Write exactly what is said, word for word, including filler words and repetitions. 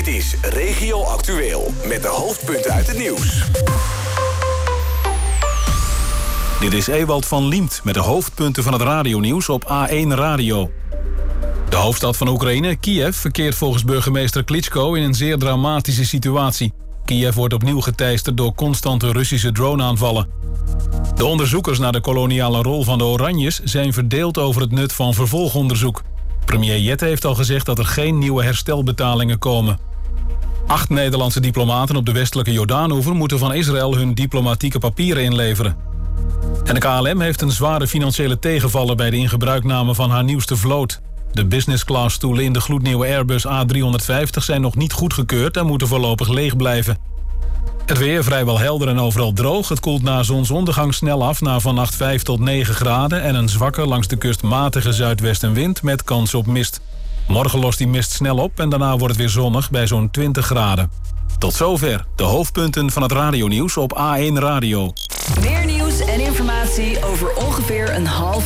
Dit is Regio Actueel met de hoofdpunten uit het nieuws. Dit is Ewald van Liemt met de hoofdpunten van het radionieuws op A één Radio. De hoofdstad van Oekraïne, Kiev, verkeert volgens burgemeester Klitschko in een zeer dramatische situatie. Kiev wordt opnieuw geteisterd door constante Russische droneaanvallen. De onderzoekers naar de koloniale rol van de Oranjes zijn verdeeld over het nut van vervolgonderzoek. Premier Jette heeft al gezegd dat er geen nieuwe herstelbetalingen komen. Acht Nederlandse diplomaten op de westelijke Jordaanoever moeten van Israël hun diplomatieke papieren inleveren. En de K L M heeft een zware financiële tegenvaller bij de ingebruikname van haar nieuwste vloot. De business class stoelen in de gloednieuwe Airbus A driehonderdvijftig zijn nog niet goedgekeurd en moeten voorlopig leeg blijven. Het weer vrijwel helder en overal droog. Het koelt na zonsondergang snel af naar vannacht vijf tot negen graden... en een zwakke langs de kust matige zuidwestenwind met kans op mist. Morgen lost die mist snel op en daarna wordt het weer zonnig bij zo'n twintig graden. Tot zover de hoofdpunten van het radionieuws op A één Radio. Meer nieuws en informatie over ongeveer een half